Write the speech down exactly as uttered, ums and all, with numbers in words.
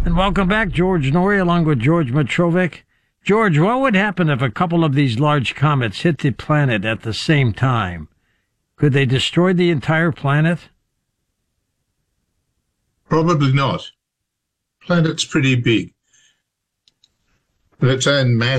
And welcome back, George Norrie, along with George Mitrovic. George, what would happen if a couple of these large comets hit the planet at the same time? Could they destroy the entire planet? Probably not. Planet's pretty big. With its own mass